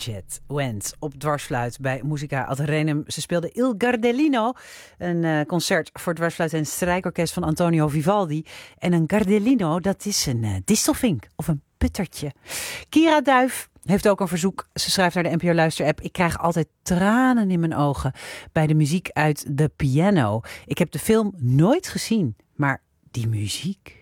Bridget Wendt op dwarsfluit bij Musica ad Renum. Ze speelde Il Gardellino, een concert voor dwarsfluit en strijkorkest van Antonio Vivaldi. En een Gardellino, dat is een distelvink of een puttertje. Kira Duif heeft ook een verzoek. Ze schrijft naar de NPO Luister-app. Ik krijg altijd tranen in mijn ogen bij de muziek uit The Piano. Ik heb de film nooit gezien, maar die muziek...